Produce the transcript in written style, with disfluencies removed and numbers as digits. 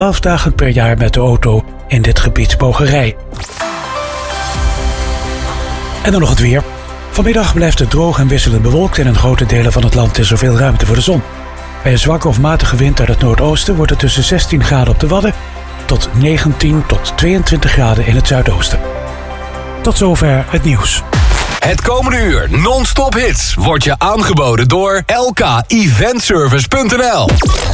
12 dagen per jaar met de auto in dit gebied mogen rijden. En dan nog het weer. Vanmiddag blijft het droog en wisselend bewolkt en in grote delen van het land is er veel ruimte voor de zon. Bij een zwakke of matige wind uit het noordoosten wordt het tussen 16 graden op de Wadden tot 19 tot 22 graden in het zuidoosten. Tot zover het nieuws. Het komende uur non-stop hits wordt je aangeboden door lkeventservice.nl.